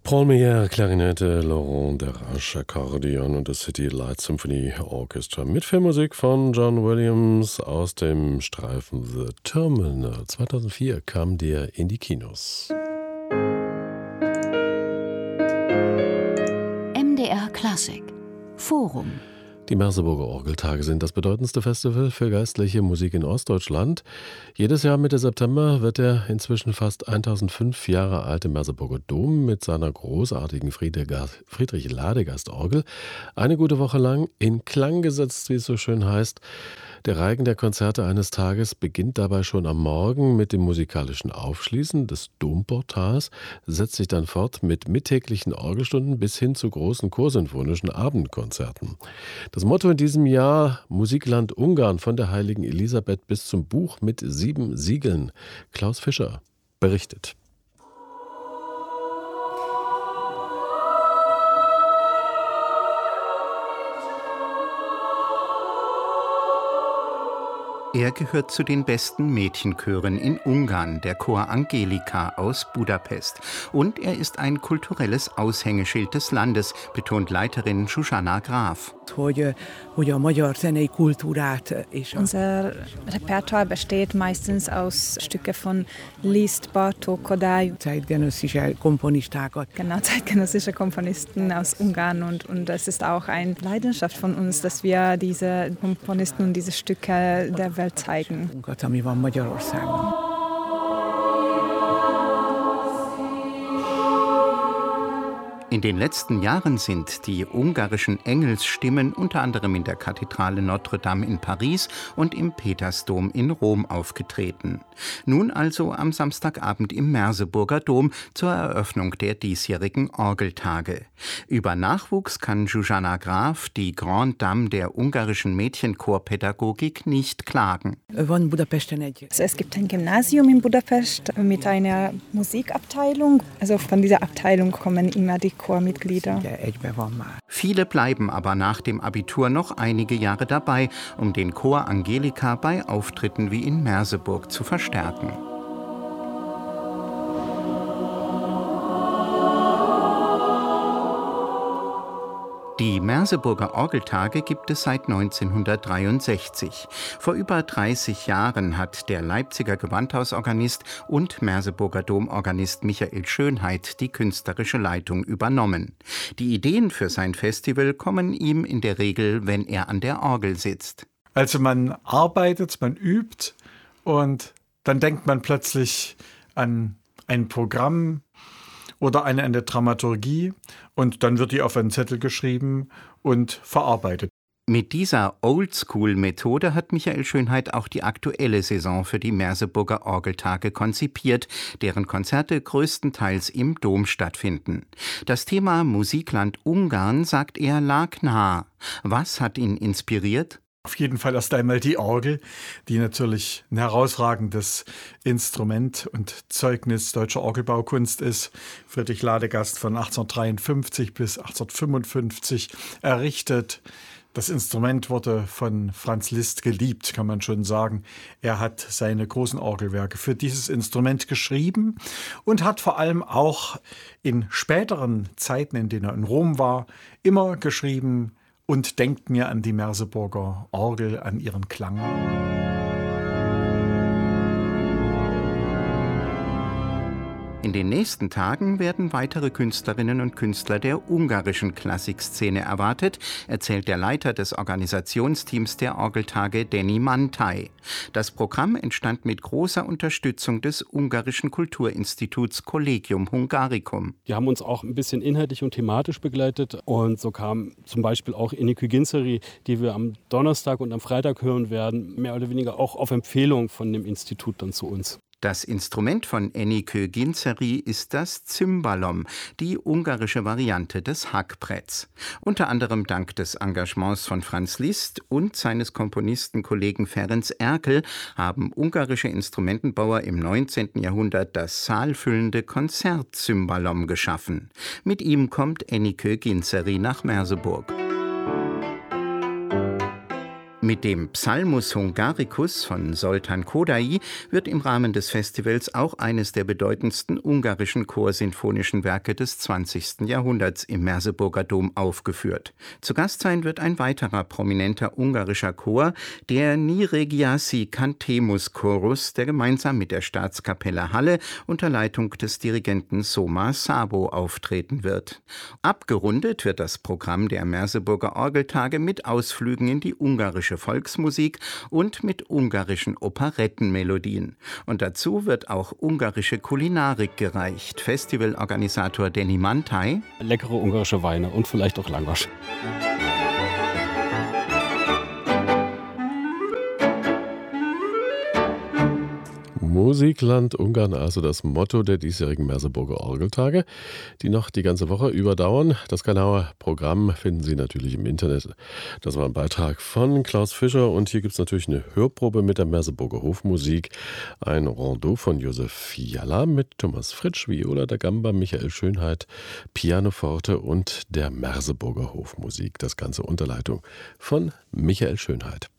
Paul Meyer, Klarinette, Laurent Derache, Akkordeon und das City Light Symphony Orchestra mit Filmmusik von John Williams aus dem Streifen The Terminal. 2004 kam der in die Kinos. MDR Klassik Forum. Die Merseburger Orgeltage sind das bedeutendste Festival für geistliche Musik in Ostdeutschland. Jedes Jahr Mitte September wird der inzwischen fast 1005 Jahre alte Merseburger Dom mit seiner großartigen Friedrich-Ladegast-Orgel eine gute Woche lang in Klang gesetzt, wie es so schön heißt. Der Reigen der Konzerte eines Tages beginnt dabei schon am Morgen mit dem musikalischen Aufschließen des Domportals, setzt sich dann fort mit mittäglichen Orgelstunden bis hin zu großen chorsinfonischen Abendkonzerten. Das Motto in diesem Jahr: Musikland Ungarn von der heiligen Elisabeth bis zum Buch mit 7 Siegeln. Klaus Fischer berichtet. Er gehört zu den besten Mädchenchören in Ungarn, der Chor Angelika aus Budapest. Und er ist ein kulturelles Aushängeschild des Landes, betont Leiterin Zsuzsanna Graf. Unser Repertoire besteht meistens aus Stücken von Liszt, Bartók, Kodály. Zeitgenössische Komponisten aus Ungarn. Und es ist auch eine Leidenschaft von uns, dass wir diese Komponisten und diese Stücke der Welt zeigen. In den letzten Jahren sind die ungarischen Engelsstimmen unter anderem in der Kathedrale Notre Dame in Paris und im Petersdom in Rom aufgetreten. Nun also am Samstagabend im Merseburger Dom zur Eröffnung der diesjährigen Orgeltage. Über Nachwuchs kann Zsuzsanna Graf, die Grande Dame der ungarischen Mädchenchorpädagogik, nicht klagen. Es gibt ein Gymnasium in Budapest mit einer Musikabteilung. Also von dieser Abteilung kommen immer die Chormitglieder. Viele bleiben aber nach dem Abitur noch einige Jahre dabei, um den Chor Angelika bei Auftritten wie in Merseburg zu verstärken. Die Merseburger Orgeltage gibt es seit 1963. Vor über 30 Jahren hat der Leipziger Gewandhausorganist und Merseburger Domorganist Michael Schönheit die künstlerische Leitung übernommen. Die Ideen für sein Festival kommen ihm in der Regel, wenn er an der Orgel sitzt. Also man arbeitet, man übt und dann denkt man plötzlich an ein Programm oder an eine Dramaturgie und dann wird die auf einen Zettel geschrieben und verarbeitet. Mit dieser Oldschool-Methode hat Michael Schönheit auch die aktuelle Saison für die Merseburger Orgeltage konzipiert, deren Konzerte größtenteils im Dom stattfinden. Das Thema Musikland Ungarn, sagt er, lag nah. Was hat ihn inspiriert? Auf jeden Fall erst einmal die Orgel, die natürlich ein herausragendes Instrument und Zeugnis deutscher Orgelbaukunst ist. Friedrich Ladegast von 1853 bis 1855 errichtet. Das Instrument wurde von Franz Liszt geliebt, kann man schon sagen. Er hat seine großen Orgelwerke für dieses Instrument geschrieben und hat vor allem auch in späteren Zeiten, in denen er in Rom war, immer geschrieben: Und denkt mir an die Merseburger Orgel, an ihren Klang. In den nächsten Tagen werden weitere Künstlerinnen und Künstler der ungarischen Klassikszene erwartet, erzählt der Leiter des Organisationsteams der Orgeltage, Danny Mantai. Das Programm entstand mit großer Unterstützung des ungarischen Kulturinstituts Collegium Hungaricum. Die haben uns auch ein bisschen inhaltlich und thematisch begleitet und so kam zum Beispiel auch Enikő Ginczeri, die wir am Donnerstag und am Freitag hören werden, mehr oder weniger auch auf Empfehlung von dem Institut dann zu uns. Das Instrument von Enikő Ginczeri ist das Cymbalom, die ungarische Variante des Hackbretts. Unter anderem dank des Engagements von Franz Liszt und seines Komponistenkollegen Ferenc Erkel haben ungarische Instrumentenbauer im 19. Jahrhundert das saalfüllende Konzert-Cymbalom geschaffen. Mit ihm kommt Enikő Ginczeri nach Merseburg. Mit dem Psalmus Hungaricus von Zoltán Kodály wird im Rahmen des Festivals auch eines der bedeutendsten ungarischen chorsinfonischen Werke des 20. Jahrhunderts im Merseburger Dom aufgeführt. Zu Gast sein wird ein weiterer prominenter ungarischer Chor, der Nyíregyházi Cantemus Chorus, der gemeinsam mit der Staatskapelle Halle unter Leitung des Dirigenten Soma Szabo auftreten wird. Abgerundet wird das Programm der Merseburger Orgeltage mit Ausflügen in die ungarische Volksmusik und mit ungarischen Operettenmelodien. Und dazu wird auch ungarische Kulinarik gereicht. Festivalorganisator Danny Mantai: Leckere ungarische Weine und vielleicht auch Langos. Musikland Ungarn, also das Motto der diesjährigen Merseburger Orgeltage, die noch die ganze Woche überdauern. Das genaue Programm finden Sie natürlich im Internet. Das war ein Beitrag von Klaus Fischer und hier gibt es natürlich eine Hörprobe mit der Merseburger Hofmusik, ein Rondeau von Josef Fiala mit Thomas Fritsch, Viola da Gamba, Michael Schönheit, Pianoforte und der Merseburger Hofmusik. Das Ganze unter Leitung von Michael Schönheit.